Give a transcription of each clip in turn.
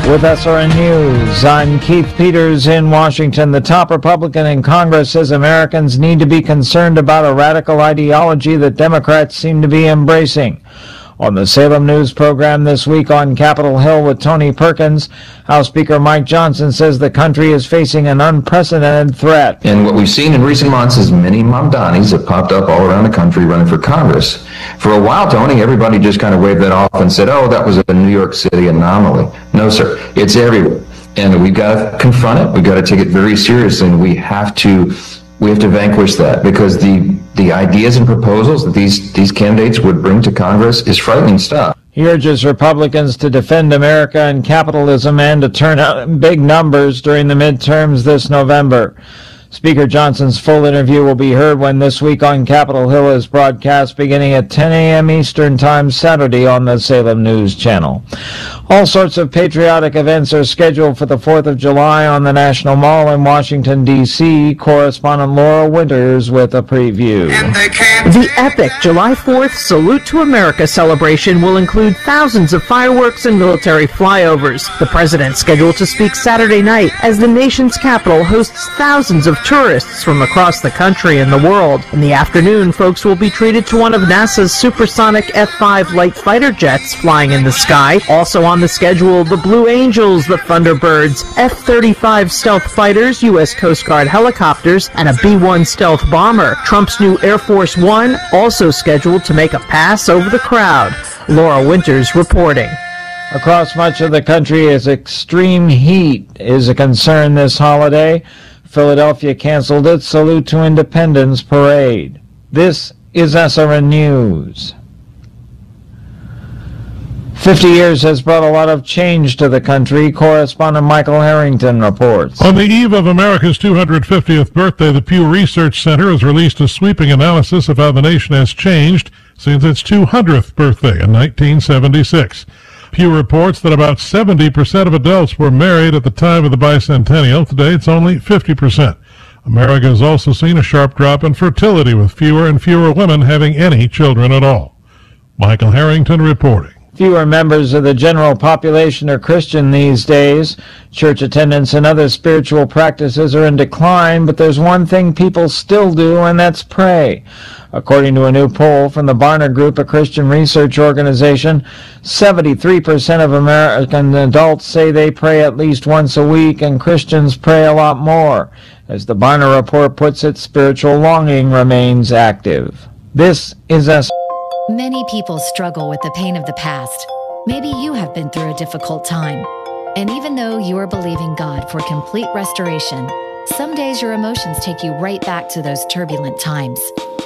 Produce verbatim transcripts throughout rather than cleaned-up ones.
With S R N News, I'm Keith Peters in Washington. The top Republican in Congress says Americans need to be concerned about a radical ideology that Democrats seem to be embracing. On the Salem News program this week on Capitol Hill with Tony Perkins, House Speaker Mike Johnson says the country is facing an unprecedented threat. And what we've seen in recent months is many Mamdanis have popped up all around the country running for Congress. For a while, Tony, everybody just kind of waved that off and said, oh, that was a New York City anomaly. No, sir, it's everywhere. And we've got to confront it. We've got to take it very seriously, and we have to we have to vanquish that, because the the ideas and proposals that these these candidates would bring to Congress is frightening stuff. He urges Republicans to defend America and capitalism and to turn out in big numbers during the midterms this November. Speaker Johnson's full interview will be heard when This Week on Capitol Hill is broadcast beginning at ten a.m. Eastern Time Saturday on the Salem News Channel. All sorts of patriotic events are scheduled for the fourth of July on the National Mall in Washington, D C Correspondent Laura Winters with a preview. The epic July fourth Salute to America celebration will include thousands of fireworks and military flyovers. The president scheduled to speak Saturday night as the nation's capital hosts thousands of tourists from across the country and the world. In the afternoon, folks will be treated to one of NASA's supersonic F five light fighter jets flying in the sky. Also on the schedule, the Blue Angels, the Thunderbirds, F thirty-five stealth fighters, U S Coast Guard helicopters, and a B one stealth bomber. Trump's new Air Force One also scheduled to make a pass over the crowd. Laura Winters reporting. Across much of the country, as extreme heat is a concern this holiday, Philadelphia canceled its Salute to Independence parade. This is S R N News. Fifty years has brought a lot of change to the country. Correspondent Michael Harrington reports. On the eve of America's two hundred fiftieth birthday, the Pew Research Center has released a sweeping analysis of how the nation has changed since its two hundredth birthday in nineteen seventy-six. Pew reports that about seventy percent of adults were married at the time of the bicentennial. Today, it's only fifty percent. America has also seen a sharp drop in fertility, with fewer and fewer women having any children at all. Michael Harrington reporting. Fewer members of the general population are Christian these days. Church attendance and other spiritual practices are in decline, but there's one thing people still do, and that's pray. According to a new poll from the Barna Group, a Christian research organization, seventy-three percent of American adults say they pray at least once a week, and Christians pray a lot more. As the Barna report puts it, spiritual longing remains active. This is S. Many people struggle with the pain of the past. Maybe you have been through a difficult time. And even though you are believing God for complete restoration, some days your emotions take you right back to those turbulent times.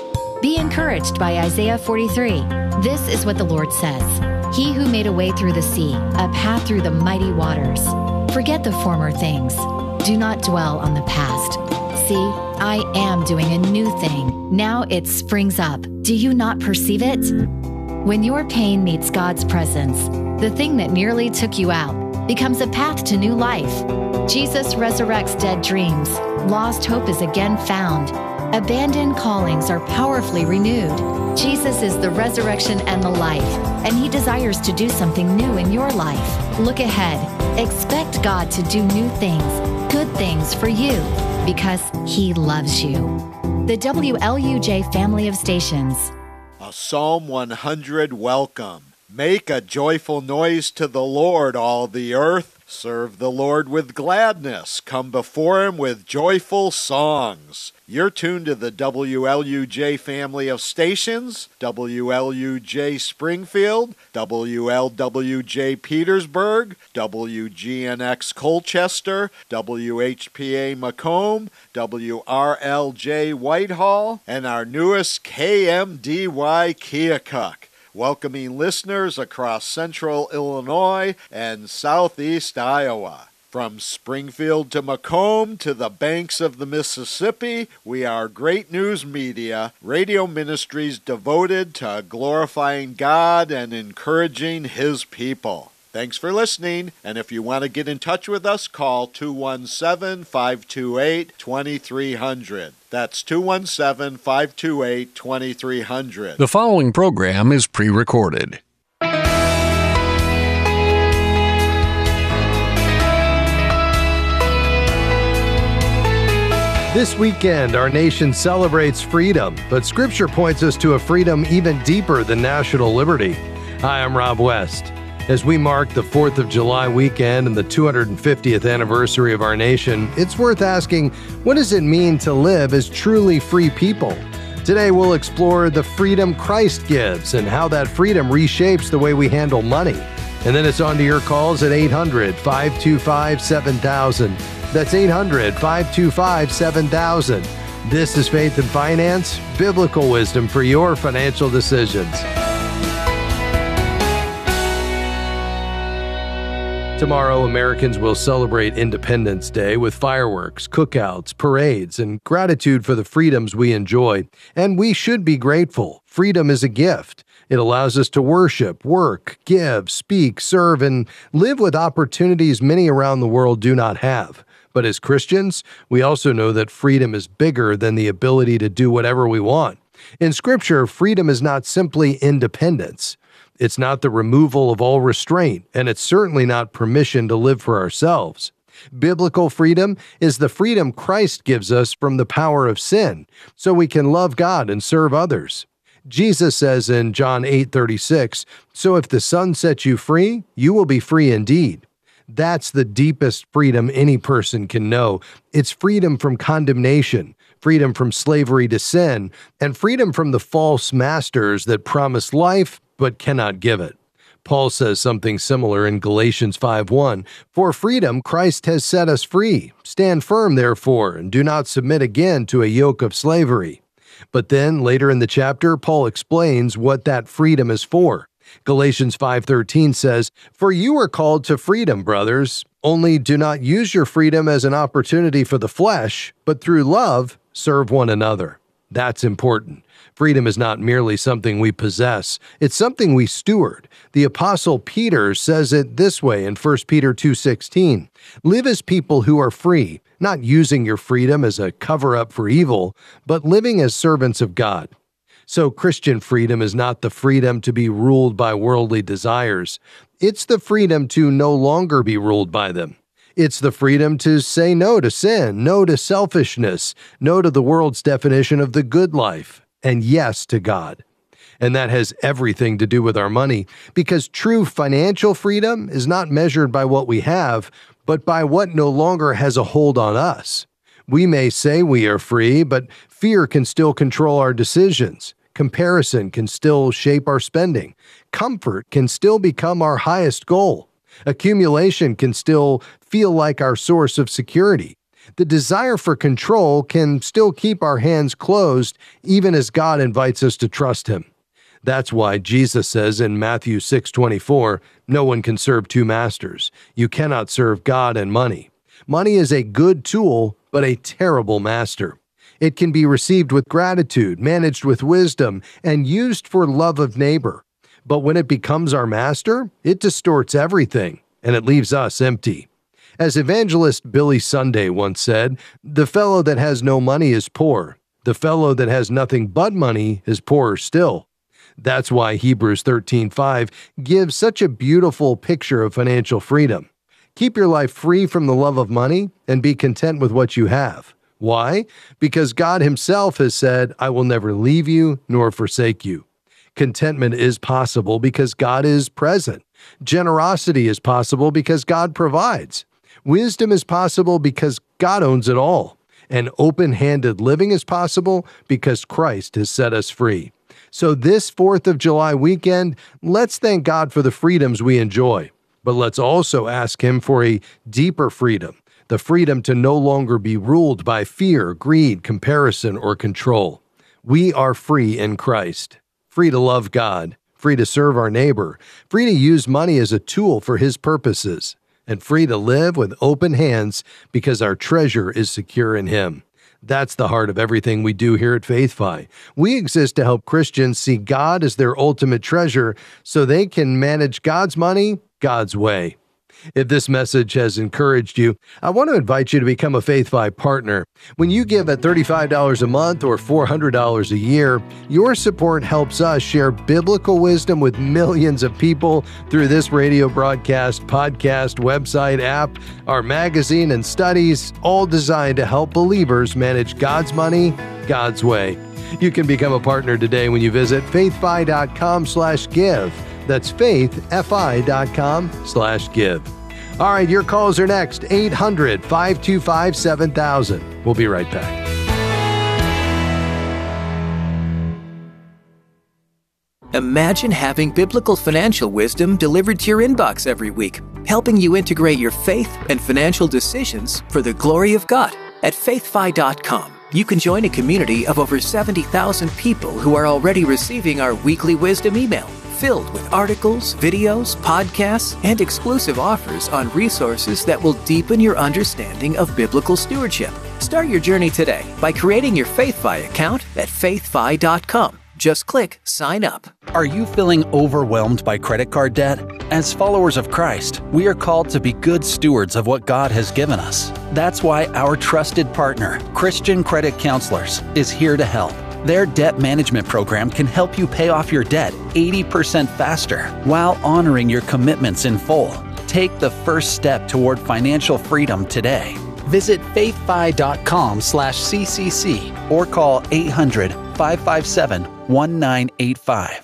Be encouraged by Isaiah forty-three. This is what the Lord says. He who made a way through the sea, a path through the mighty waters. Forget the former things. Do not dwell on the past. See, I am doing a new thing. Now it springs up. Do you not perceive it? When your pain meets God's presence, the thing that nearly took you out becomes a path to new life. Jesus resurrects dead dreams. Lost hope is again found. Abandoned callings are powerfully renewed. Jesus is the resurrection and the life, and He desires to do something new in your life. Look ahead. Expect God to do new things, good things for you, because He loves you. The W L U J family of stations. A Psalm one hundred welcome. Make a joyful noise to the Lord, all the earth. Serve the Lord with gladness. Come before Him with joyful songs. You're tuned to the W L U J family of stations, W L U J Springfield, W L W J Petersburg, W G N X Colchester, W H P A Macomb, W R L J Whitehall, and our newest K M D Y Keokuk. Welcoming listeners across central Illinois and southeast Iowa. From Springfield to Macomb to the banks of the Mississippi, we are Great News Media, radio ministries devoted to glorifying God and encouraging His people. Thanks for listening, and if you want to get in touch with us, call two one seven, five two eight, two three zero zero. That's two one seven, five two eight, two three zero zero. The following program is pre-recorded. This weekend, our nation celebrates freedom, but Scripture points us to a freedom even deeper than national liberty. Hi, I'm Rob West. As we mark the fourth of July weekend and the two hundred fiftieth anniversary of our nation, it's worth asking, what does it mean to live as truly free people? Today, we'll explore the freedom Christ gives and how that freedom reshapes the way we handle money. And then it's on to your calls at eight hundred, five two five, seven thousand. That's eight hundred, five two five, seven thousand. This is Faith and Finance, biblical wisdom for your financial decisions. Tomorrow, Americans will celebrate Independence Day with fireworks, cookouts, parades, and gratitude for the freedoms we enjoy. And we should be grateful. Freedom is a gift. It allows us to worship, work, give, speak, serve, and live with opportunities many around the world do not have. But as Christians, we also know that freedom is bigger than the ability to do whatever we want. In Scripture, freedom is not simply independence. It's not the removal of all restraint, and it's certainly not permission to live for ourselves. Biblical freedom is the freedom Christ gives us from the power of sin, so we can love God and serve others. Jesus says in John eight thirty-six, "So if the Son sets you free, you will be free indeed." That's the deepest freedom any person can know. It's freedom from condemnation, freedom from slavery to sin, and freedom from the false masters that promise life but cannot give it. Paul says something similar in Galatians five one, "For freedom Christ has set us free. Stand firm, therefore, and do not submit again to a yoke of slavery." But then, later in the chapter, Paul explains what that freedom is for. Galatians five thirteen says, "For you are called to freedom, brothers. Only do not use your freedom as an opportunity for the flesh, but through love, serve one another." That's important. Freedom is not merely something we possess. It's something we steward. The Apostle Peter says it this way in First Peter two sixteen, "Live as people who are free, not using your freedom as a cover-up for evil, but living as servants of God." So Christian freedom is not the freedom to be ruled by worldly desires. It's the freedom to no longer be ruled by them. It's the freedom to say no to sin, no to selfishness, no to the world's definition of the good life, and yes to God. And that has everything to do with our money, because true financial freedom is not measured by what we have, but by what no longer has a hold on us. We may say we are free, but fear can still control our decisions. Comparison can still shape our spending. Comfort can still become our highest goal. Accumulation can still feel like our source of security. The desire for control can still keep our hands closed, even as God invites us to trust Him. That's why Jesus says in Matthew six twenty-four, "No one can serve two masters. You cannot serve God and money." Money is a good tool, but a terrible master. It can be received with gratitude, managed with wisdom, and used for love of neighbor. But when it becomes our master, it distorts everything, and it leaves us empty. As evangelist Billy Sunday once said, "The fellow that has no money is poor. The fellow that has nothing but money is poorer still." That's why Hebrews thirteen five gives such a beautiful picture of financial freedom. Keep your life free from the love of money and be content with what you have. Why? Because God Himself has said, "I will never leave you nor forsake you." Contentment is possible because God is present. Generosity is possible because God provides. Wisdom is possible because God owns it all. And open-handed living is possible because Christ has set us free. So this fourth of July weekend, let's thank God for the freedoms we enjoy. But let's also ask Him for a deeper freedom, the freedom to no longer be ruled by fear, greed, comparison, or control. We are free in Christ, free to love God, free to serve our neighbor, free to use money as a tool for His purposes, and free to live with open hands because our treasure is secure in Him. That's the heart of everything we do here at FaithFi. We exist to help Christians see God as their ultimate treasure so they can manage God's money God's way. If this message has encouraged you, I want to invite you to become a Faith Fi partner. When you give at thirty-five dollars a month or four hundred dollars a year, your support helps us share biblical wisdom with millions of people through this radio broadcast, podcast, website, app, our magazine, and studies, all designed to help believers manage God's money God's way. You can become a partner today when you visit faithfi.com slash give. That's faithfi.com slash give. All right, your calls are next. eight hundred, five two five, seven thousand. We'll be right back. Imagine having biblical financial wisdom delivered to your inbox every week, helping you integrate your faith and financial decisions for the glory of God. At faithfi dot com, you can join a community of over seventy thousand people who are already receiving our weekly wisdom email, filled with articles, videos, podcasts, and exclusive offers on resources that will deepen your understanding of biblical stewardship. Start your journey today by creating your FaithFi account at faithfi dot com. Just click Sign Up. Are you feeling overwhelmed by credit card debt? As followers of Christ, we are called to be good stewards of what God has given us. That's why our trusted partner, Christian Credit Counselors, is here to help. Their debt management program can help you pay off your debt eighty percent faster while honoring your commitments in full. Take the first step toward financial freedom today. Visit faithfi.com slash ccc or call eight hundred, five five seven, one nine eight five.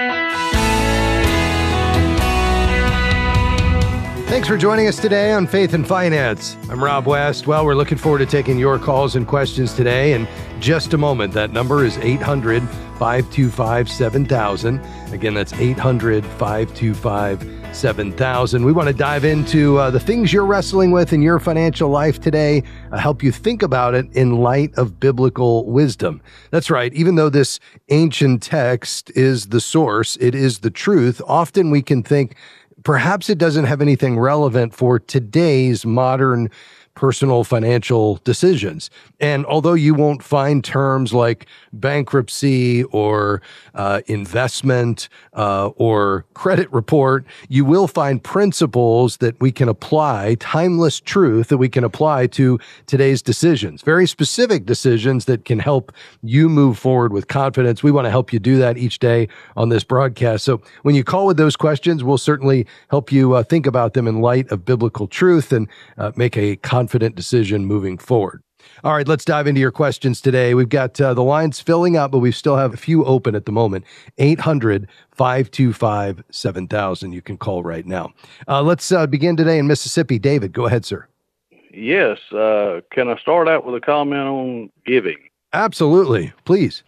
Thanks for joining us today on Faith and Finance. I'm Rob West. Well, we're looking forward to taking your calls and questions today. In just a moment, that number is eight hundred, five two five, seven thousand. Again, that's eight hundred, five two five, seven thousand. We want to dive into uh, the things you're wrestling with in your financial life today, uh, help you think about it in light of biblical wisdom. That's right. Even though this ancient text is the source, it is the truth, often we can think, perhaps it doesn't have anything relevant for today's modern personal financial decisions. And although you won't find terms like bankruptcy or uh, investment uh, or credit report, you will find principles that we can apply, timeless truth that we can apply to today's decisions, very specific decisions that can help you move forward with confidence. We want to help you do that each day on this broadcast. So when you call with those questions, we'll certainly help you uh, think about them in light of biblical truth and uh, make a confident decision moving forward. All right, let's dive into your questions today. We've got uh, the lines filling up, but we still have a few open at the moment. eight hundred, five two five, seven thousand. You can call right now. Uh, let's uh, begin today in Mississippi. David, go ahead, sir. Yes. Uh, can I start out with a comment on giving? Absolutely. Please.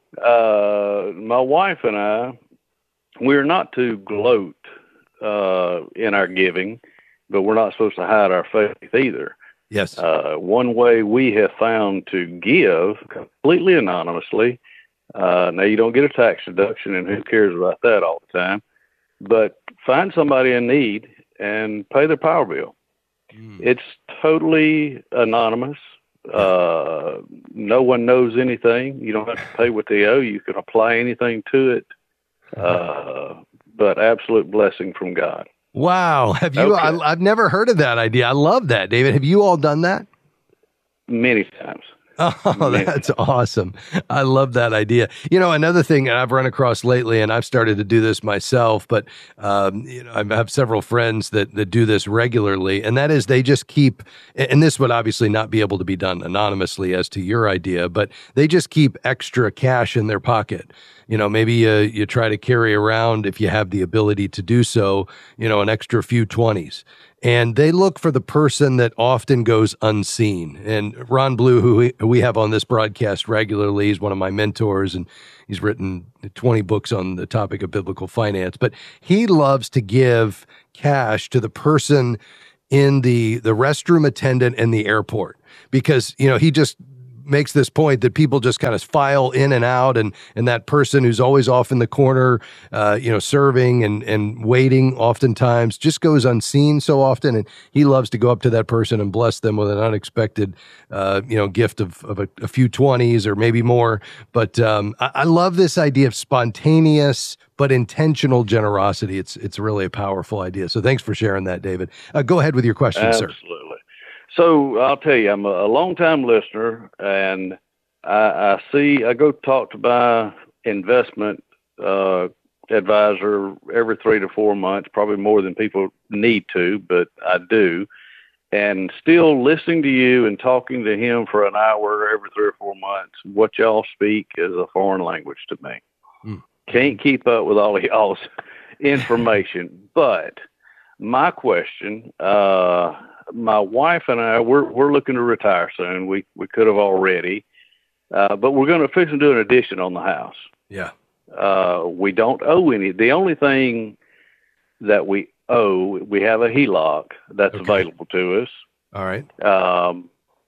Uh, my wife and I, we're not to gloat uh, in our giving, but we're not supposed to hide our faith either. Yes. Uh, one way we have found to give completely anonymously, uh, now you don't get a tax deduction, and who cares about that all the time, but find somebody in need and pay their power bill. Mm. It's totally anonymous. Uh, no one knows anything. You don't have to pay what they owe. You can apply anything to it, uh, but absolute blessing from God. Wow. Have you, okay. I, I've never heard of that idea. I love that, David. Have you all done that? Many times. Oh, Many that's times. awesome. I love that idea. You know, another thing that I've run across lately, and I've started to do this myself, but, um, you know, I have several friends that, that do this regularly, and that is they just keep, and this would obviously not be able to be done anonymously as to your idea, but they just keep extra cash in their pocket. You know, maybe uh, you try to carry around, if you have the ability to do so, you know, an extra few twenties. And they look for the person that often goes unseen. And Ron Blue, who we, who we have on this broadcast regularly, is one of my mentors, and he's written twenty books on the topic of biblical finance. But he loves to give cash to the person in the, the restroom attendant in the airport because, you know, he just makes this point that people just kind of file in and out, and and that person who's always off in the corner, uh, you know, serving and and waiting, oftentimes just goes unseen so often. And he loves to go up to that person and bless them with an unexpected, uh, you know, gift of of a, a few twenties or maybe more. But um, I, I love this idea of spontaneous but intentional generosity. It's it's really a powerful idea. So thanks for sharing that, David. Uh, go ahead with your question, Absolutely. sir. Absolutely. So I'll tell you, I'm a, a long-time listener, and I, I see, I go talk to my investment uh, advisor every three to four months, probably more than people need to, but I do. And still listening to you and talking to him for an hour every three or four months, what y'all speak is a foreign language to me. Mm. Can't keep up with all of y'all's information. But my question, uh, my wife and I, we're we're looking to retire soon. We we could have already, uh, but we're going to fix and do an addition on the house. Yeah. Uh, we don't owe any. The only thing that we owe, we have a H E L O C that's okay. available to us. All right. Um,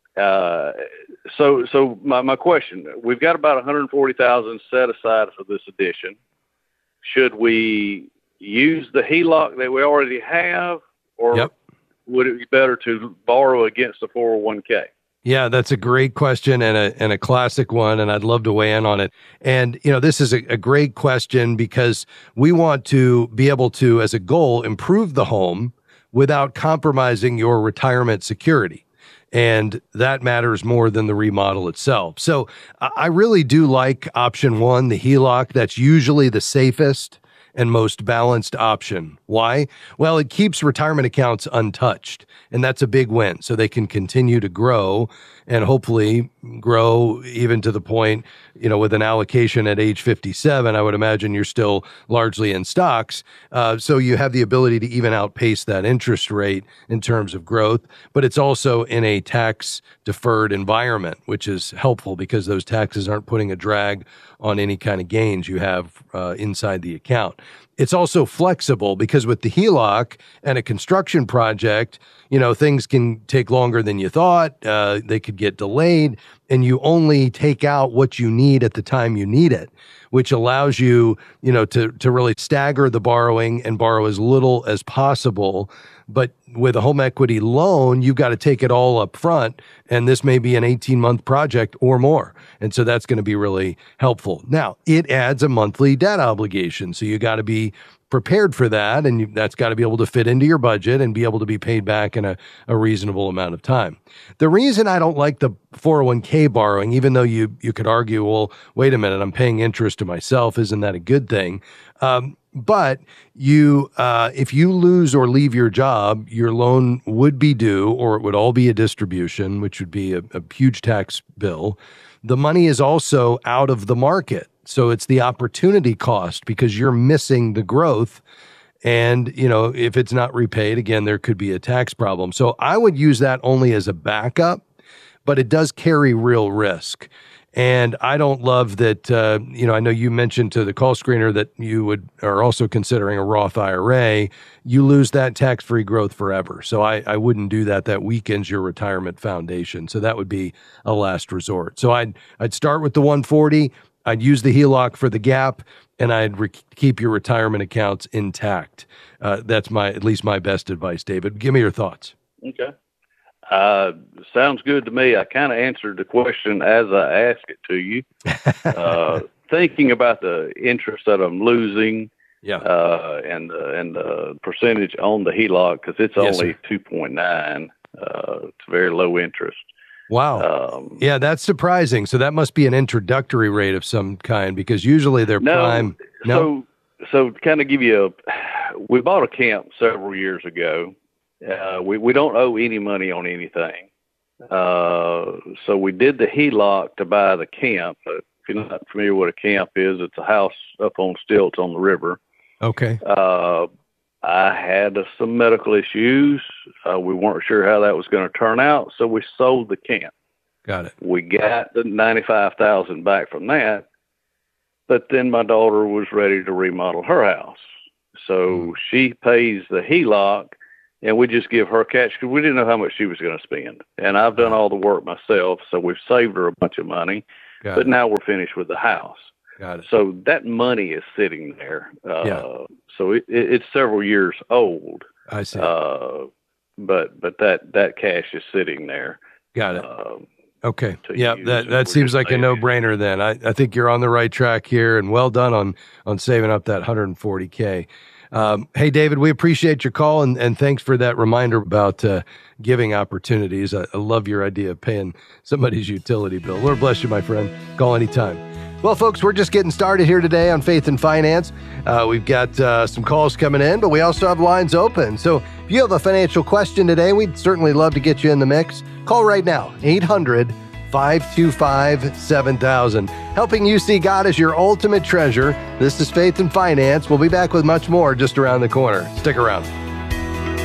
uh, so so my my question: we've got about one hundred forty thousand set aside for this addition. Should we use the H E L O C that we already have, or yep. would it be better to borrow against the four oh one k? Yeah, that's a great question and a and a classic one, and I'd love to weigh in on it. And, you know, this is a, a great question because we want to be able to, as a goal, improve the home without compromising your retirement security. And that matters more than the remodel itself. So I really do like option one, the H E L O C. That's usually the safest and most balanced option. Why? Well, it keeps retirement accounts untouched, and that's a big win. So they can continue to grow and hopefully grow even to the point, you know, with an allocation at age fifty-seven, I would imagine you're still largely in stocks. Uh, so you have the ability to even outpace that interest rate in terms of growth, but it's also in a tax deferred environment, which is helpful because those taxes aren't putting a drag on any kind of gains you have uh, inside the account. It's also flexible because with the H E L O C and a construction project, you know, things can take longer than you thought. Uh, they could get delayed, and you only take out what you need at the time you need it, which allows you, you know, to to really stagger the borrowing and borrow as little as possible. But with a home equity loan, you've got to take it all up front, and this may be an eighteen-month project or more. And so that's going to be really helpful. Now, it adds a monthly debt obligation, so you got to be prepared for that, and you, that's got to be able to fit into your budget and be able to be paid back in a, a reasonable amount of time. The reason I don't like the four oh one k borrowing, even though you you could argue, well, wait a minute, I'm paying interest to myself, isn't that a good thing? Um, But you, uh, if you lose or leave your job, your loan would be due, or it would all be a distribution, which would be a, a huge tax bill. The money is also out of the market. So it's the opportunity cost because you're missing the growth. And, you know, if it's not repaid, again, there could be a tax problem. So I would use that only as a backup, but it does carry real risk. And I don't love that, uh, you know, I know you mentioned to the call screener that you would are also considering a Roth I R A. You lose that tax-free growth forever. So I, I wouldn't do that. That weakens your retirement foundation. So that would be a last resort. So I'd I'd start with the one forty. I'd use the H E L O C for the gap, and I'd re- keep your retirement accounts intact. Uh, that's my at least my best advice, David. Give me your thoughts. Okay. Uh, sounds good to me. I kind of answered the question as I asked it to you. uh, thinking about the interest that I'm losing, yeah, uh, and uh, and the percentage on the H E L O C, because it's Yes, only sir. two point nine. Uh, it's very low interest. Wow. Um, yeah, that's surprising. So that must be an introductory rate of some kind because usually they're no, prime. No. So so to kind of give you a, we bought a camp several years ago. Uh, we, we don't owe any money on anything. Uh, so we did the H E L O C to buy the camp. Uh, if you're not familiar with what a camp is, it's a house up on stilts on the river. Okay. Uh, I had uh, some medical issues. Uh, we weren't sure how that was going to turn out, so we sold the camp. Got it. We got the ninety-five thousand dollars back from that, but then my daughter was ready to remodel her house. So mm. she pays the H E L O C, and we just give her cash because we didn't know how much she was going to spend. And I've done all the work myself, so we've saved her a bunch of money. Got but it. now we're finished with the house. Got it. So that money is sitting there. Uh, Yeah. So it, it, it's several years old. I see. Uh, but but that, that cash is sitting there. Got it. Um, Okay. to Yeah, use, that and that we're seems just like a saving it. no-brainer then. I, I think you're on the right track here, and well done on on saving up that one hundred forty K. Um, hey, David, we appreciate your call, and, and thanks for that reminder about uh, giving opportunities. I, I love your idea of paying somebody's utility bill. Lord bless you, my friend. Call anytime. Well, folks, we're just getting started here today on Faith and Finance. Uh, we've got uh, some calls coming in, but we also have lines open. So if you have a financial question today, we'd certainly love to get you in the mix. Call right now, eight hundred, five two five, seven thousand. Helping you see God as your ultimate treasure. This is Faith and Finance. We'll be back with much more just around the corner. Stick around.